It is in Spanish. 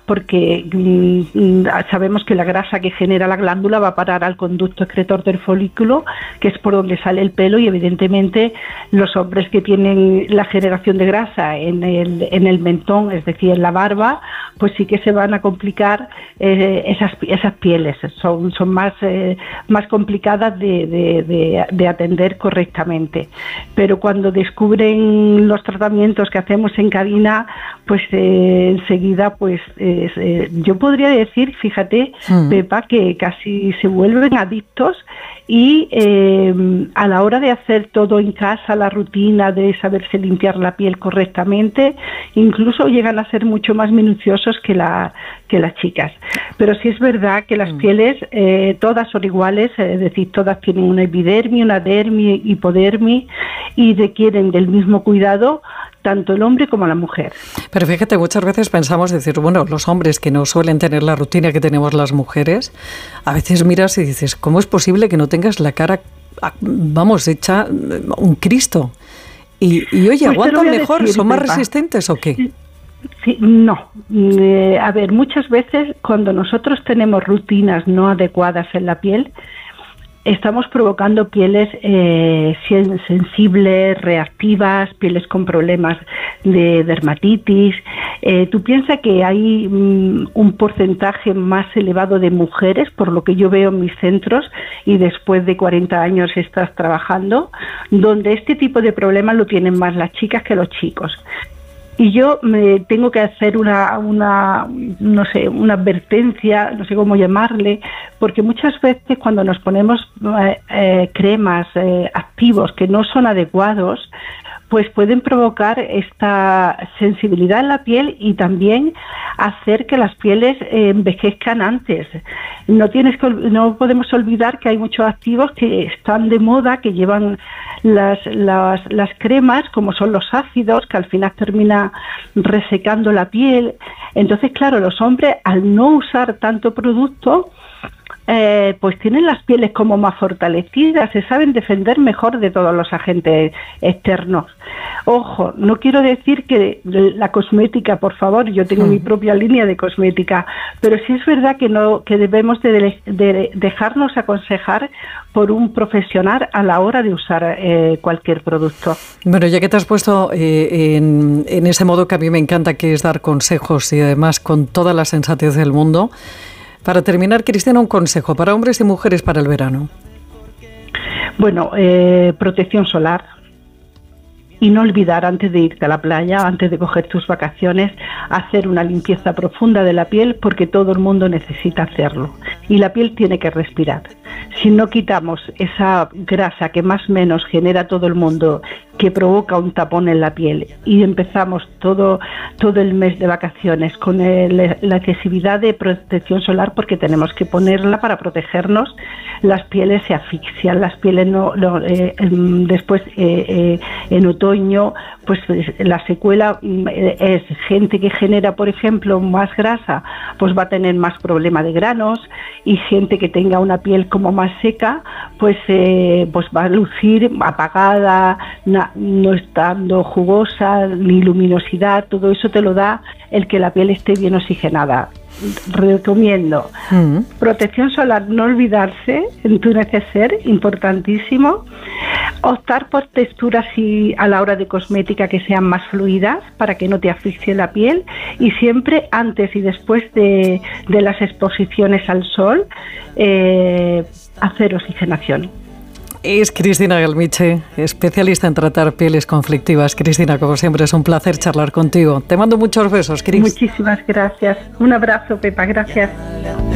porque sabemos que la grasa que genera la glándula va a parar al conducto excretor del folículo, que es por donde sale el pelo, y evidentemente los hombres que tienen la generación de grasa en el mentón, es decir, en la barba, pues sí que se van a complicar esas pieles, son más complicadas de atender correctamente. Pero cuando descubren los tratamientos que hacemos en cabina, pues enseguida, pues yo podría decir, fíjate, Pepa, que casi se vuelven adictos, y a la hora de hacer todo en casa, la rutina de saberse limpiar la piel correctamente, incluso llegan a ser mucho más minuciosos que las chicas. Pero sí es verdad que las pieles todas son iguales, es decir, todas tienen una epidermis, una dermis, hipodermis, y requieren del mismo cuidado tanto el hombre como la mujer. Pero fíjate, muchas veces pensamos decir, bueno, los hombres que no suelen tener la rutina que tenemos las mujeres, a veces miras y dices, ¿cómo es posible que no tengas la cara, vamos, hecha un Cristo? Y oye, pues ¿aguantan mejor? Decir, ¿son más resistentes o qué? Sí, no. A ver, muchas veces cuando nosotros tenemos rutinas no adecuadas en la piel, estamos provocando pieles sensibles, reactivas, pieles con problemas de dermatitis. Tú piensas que hay un porcentaje más elevado de mujeres, por lo que yo veo en mis centros, y después de 40 años estás trabajando, donde este tipo de problemas lo tienen más las chicas que los chicos. Y yo me tengo que hacer una advertencia, no sé cómo llamarle, porque muchas veces cuando nos ponemos cremas, activos que no son adecuados, pues pueden provocar esta sensibilidad en la piel y también hacer que las pieles envejezcan antes. No podemos olvidar que hay muchos activos que están de moda, que llevan las cremas, como son los ácidos, que al final termina resecando la piel. Entonces, claro, los hombres, al no usar tanto producto, pues tienen las pieles como más fortalecidas, se saben defender mejor de todos los agentes externos. Ojo, no quiero decir que la cosmética, por favor, yo tengo mi propia línea de cosmética, pero sí es verdad que debemos de dejarnos aconsejar por un profesional a la hora de usar cualquier producto. Bueno, ya que te has puesto en ese modo que a mí me encanta, que es dar consejos y además con toda la sensatez del mundo, para terminar, Cristina, un consejo para hombres y mujeres para el verano. Bueno, protección solar. Y no olvidar, antes de irte a la playa, antes de coger tus vacaciones, hacer una limpieza profunda de la piel, porque todo el mundo necesita hacerlo. Y la piel tiene que respirar. Si no quitamos esa grasa que más o menos genera todo el mundo, que provoca un tapón en la piel, y empezamos todo el mes de vacaciones con la excesividad de protección solar, porque tenemos que ponerla para protegernos, las pieles se asfixian, las pieles después en otoño, pues la secuela es gente que genera, por ejemplo, más grasa, pues va a tener más problema de granos, y gente que tenga una piel como más seca, pues va a lucir apagada, no estando jugosa, ni luminosidad. Todo eso te lo da el que la piel esté bien oxigenada. Recomiendo protección solar, no olvidarse en tu neceser, importantísimo. Optar por texturas a la hora de cosmética que sean más fluidas para que no te asfixie la piel, y siempre antes y después de las exposiciones al sol hacer oxigenación. Es Cristina Gelmiche, especialista en tratar pieles conflictivas. Cristina, como siempre, es un placer charlar contigo. Te mando muchos besos, Cris. Muchísimas gracias. Un abrazo, Pepa. Gracias.